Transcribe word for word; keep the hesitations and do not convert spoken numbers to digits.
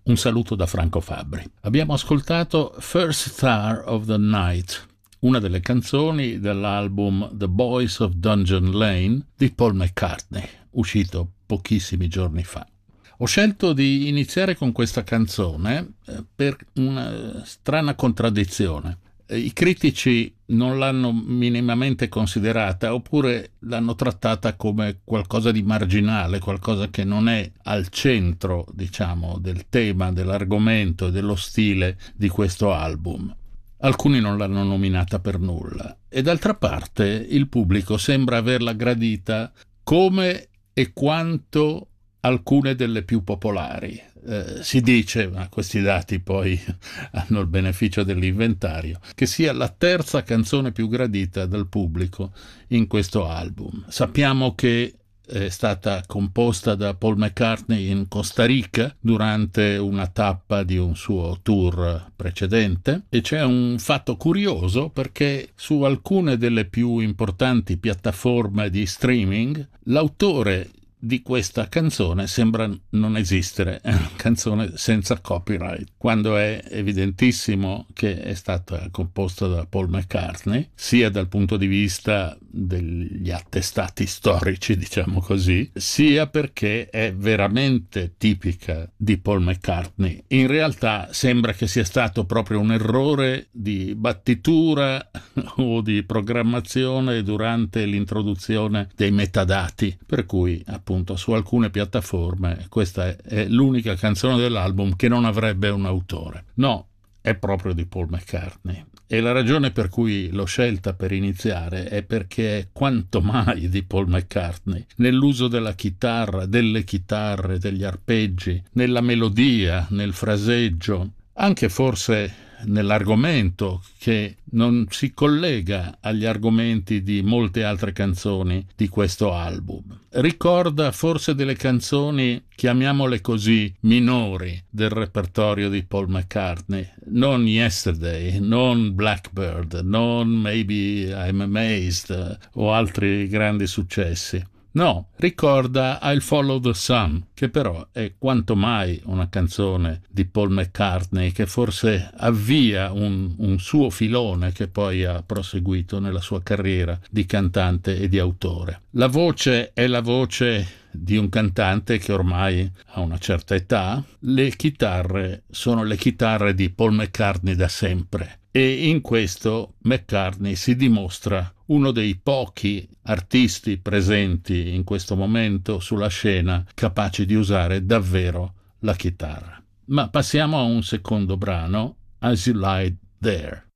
Un saluto da Franco Fabbri. Abbiamo ascoltato First Star of the Night, una delle canzoni dell'album The Boys of Dungeon Lane di Paul McCartney, uscito pochissimi giorni fa. Ho scelto di iniziare con questa canzone per una strana contraddizione. I critici non l'hanno minimamente considerata, oppure l'hanno trattata come qualcosa di marginale, qualcosa che non è al centro, diciamo, del tema, dell'argomento e dello stile di questo album. Alcuni non l'hanno nominata per nulla, e d'altra parte il pubblico sembra averla gradita come e quanto alcune delle più popolari. Eh, si dice, ma questi dati poi hanno il beneficio dell'inventario, che sia la terza canzone più gradita dal pubblico in questo album. Sappiamo che è stata composta da Paul McCartney in Costa Rica durante una tappa di un suo tour precedente, e c'è un fatto curioso perché su alcune delle più importanti piattaforme di streaming l'autore di questa canzone sembra non esistere, è una canzone senza copyright, quando è evidentissimo che è stata composta da Paul McCartney, sia dal punto di vista degli attestati storici, diciamo così, sia perché è veramente tipica di Paul McCartney. In realtà sembra che sia stato proprio un errore di battitura o di programmazione durante l'introduzione dei metadati, per cui appunto su alcune piattaforme questa è l'unica canzone dell'album che non avrebbe un autore. No, è proprio di Paul McCartney, e la ragione per cui l'ho scelta per iniziare è perché è quanto mai di Paul McCartney nell'uso della chitarra, delle chitarre, degli arpeggi, nella melodia, nel fraseggio, anche forse nell'argomento che non si collega agli argomenti di molte altre canzoni di questo album. Ricorda forse delle canzoni, chiamiamole così, minori del repertorio di Paul McCartney, non Yesterday, non Blackbird, non Maybe I'm Amazed o altri grandi successi. No, ricorda I'll Follow the Sun, che però è quanto mai una canzone di Paul McCartney che forse avvia un, un suo filone che poi ha proseguito nella sua carriera di cantante e di autore. La voce è la voce di un cantante che ormai ha una certa età, le chitarre sono le chitarre di Paul McCartney da sempre. E in questo McCartney si dimostra uno dei pochi artisti presenti in questo momento sulla scena capaci di usare davvero la chitarra. Ma passiamo a un secondo brano, As You Lie There.